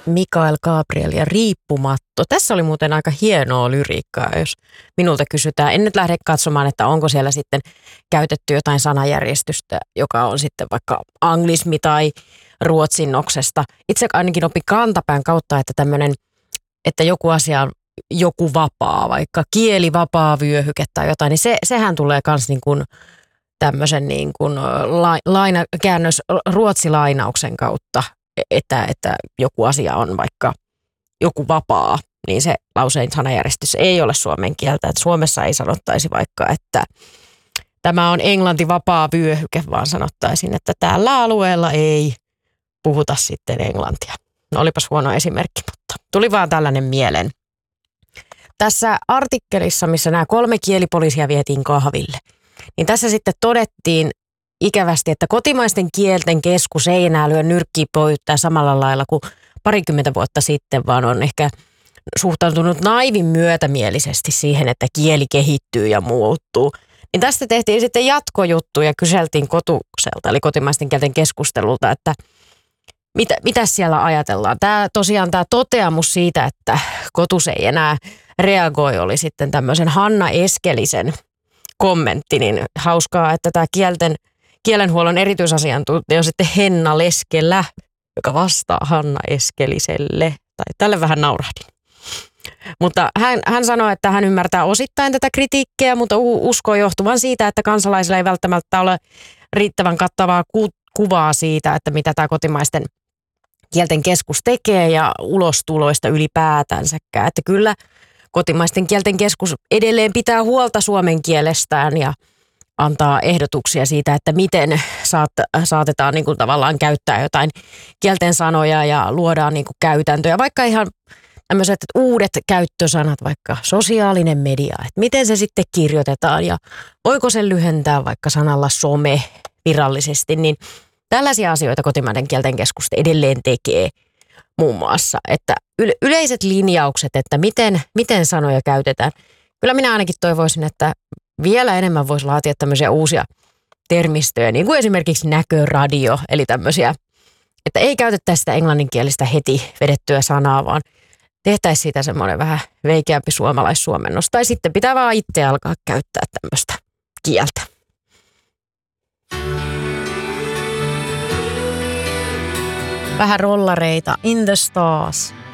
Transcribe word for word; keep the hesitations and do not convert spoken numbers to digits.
Mikael Gabriel ja Riippumatto. Tässä oli muuten aika hienoa lyriikkaa, jos minulta kysytään. En nyt lähde katsomaan, että onko siellä sitten käytetty jotain sanajärjestystä, joka on sitten vaikka anglismi tai ruotsinnoksesta. Itse ainakin opin kantapään kautta, että tämmöinen, että joku asia on joku vapaa, vaikka kieli vapaa vyöhyke tai jotain, niin se, sehän tulee myös niin kuin tämmöisen niin kuin la, laina, käännös ruotsilainauksen kautta, että, että joku asia on vaikka joku vapaa, niin se lauseen sanajärjestys ei ole suomen kieltä. Että Suomessa ei sanottaisi vaikka, että tämä on englanti vapaa vyöhyke, vaan sanottaisiin, että tällä alueella ei puhuta sitten englantia. No olipas huono esimerkki, mutta tuli vaan tällainen mieleen. Tässä artikkelissa, missä nämä kolme kielipoliisia vietiin kahville, niin tässä sitten todettiin ikävästi, että kotimaisten kielten keskus ei enää lyö nyrkkiä pöytää samalla lailla kuin parikymmentä vuotta sitten, vaan on ehkä suhtautunut naivin myötämielisesti siihen, että kieli kehittyy ja muuttuu. Niin tästä tehtiin sitten jatkojuttu ja kyseltiin Kotukselta, eli kotimaisten kielten keskustelulta, että mitä, mitä siellä ajatellaan. Tämä tosiaan tämä toteamus siitä, että Kotus ei enää reagoi, oli sitten tämmöisen Hanna Eskelisen kommentti, niin hauskaa, että tämä kielten, kielenhuollon erityisasiantuntija on sitten Henna Leskelä, joka vastaa Hanna Eskeliselle. Tai tälle vähän naurahdin. Mutta hän, hän sanoi, että hän ymmärtää osittain tätä kritiikkiä, mutta uskoo johtuvan siitä, että kansalaisilla ei välttämättä ole riittävän kattavaa ku, kuvaa siitä, että mitä tämä kotimaisten kielten keskus tekee ja ulostuloista ylipäätänsäkään. Että kyllä kotimaisten kielten keskus edelleen pitää huolta suomen kielestään ja antaa ehdotuksia siitä, että miten saat, saatetaan niin kuin tavallaan käyttää jotain kielten sanoja ja luodaan niin kuin käytäntöjä. Vaikka ihan tämmöiset uudet käyttösanat, vaikka sosiaalinen media, että miten se sitten kirjoitetaan ja voiko sen lyhentää vaikka sanalla some virallisesti, niin tällaisia asioita kotimainen kielten keskus edelleen tekee muun muassa, että yleiset linjaukset, että miten, miten sanoja käytetään. Kyllä minä ainakin toivoisin, että vielä enemmän voisi laatia tämmöisiä uusia termistöjä, niin kuin esimerkiksi näköradio, eli tämmöisiä, että ei käytettäisi sitä englanninkielistä heti vedettyä sanaa, vaan tehtäisiin siitä semmoinen vähän veikeämpi suomalaissuomennos. Tai sitten pitää vaan itse alkaa käyttää tämmöistä kieltä. Vähän rollareita. In the Stars.